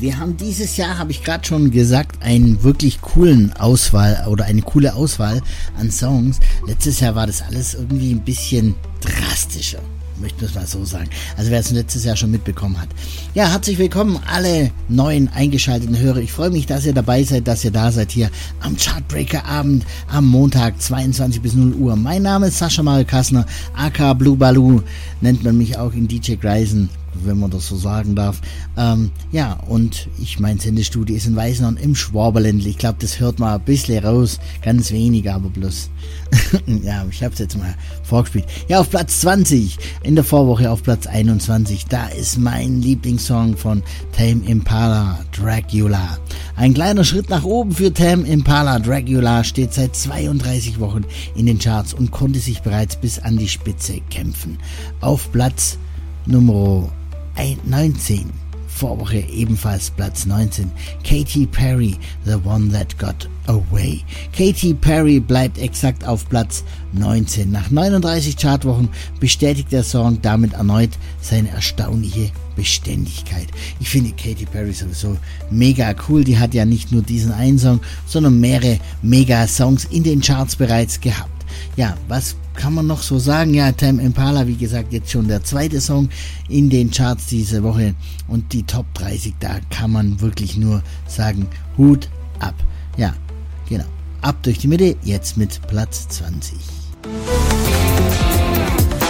Wir haben dieses Jahr, habe ich gerade schon gesagt, einen wirklich coolen Auswahl oder eine coole Auswahl an Songs. Letztes Jahr war das alles irgendwie ein bisschen drastischer, möchte ich mal so sagen. Also wer es letztes Jahr schon mitbekommen hat. Ja, herzlich willkommen alle neuen eingeschalteten Hörer. Ich freue mich, dass ihr dabei seid, dass ihr da seid hier am Chartbreaker-Abend am Montag 22 bis 0 Uhr. Mein Name ist Sascha Mario Kassner, aka Blue Baloo, nennt man mich auch in DJ Greisen, wenn man das so sagen darf. Ja, und mein Sendestudio ist in Weißenhorn im Schwaberländle. Ich glaube, das hört mal ein bisschen raus. Ganz wenig, aber bloß. Ja, ich habe es jetzt mal vorgespielt. Ja, auf Platz 20, in der Vorwoche auf Platz 21, da ist mein Lieblingssong von Tame Impala, Dracula. Ein kleiner Schritt nach oben für Tame Impala. Dracula steht seit 32 Wochen in den Charts und konnte sich bereits bis an die Spitze kämpfen. Auf Platz Nummer 19, Vorwoche ebenfalls Platz 19, Katy Perry, The One That Got Away. Katy Perry bleibt exakt auf Platz 19. Nach 39 Chartwochen bestätigt der Song damit erneut seine erstaunliche Beständigkeit. Ich finde Katy Perry sowieso mega cool. Die hat ja nicht nur diesen einen Song, sondern mehrere Mega-Songs in den Charts bereits gehabt. Ja, was kann man noch so sagen? Ja, Tame Impala, wie gesagt, jetzt schon der zweite Song in den Charts diese Woche und die Top 30, da kann man wirklich nur sagen, Hut ab. Ja, genau. Ab durch die Mitte, jetzt mit Platz 20.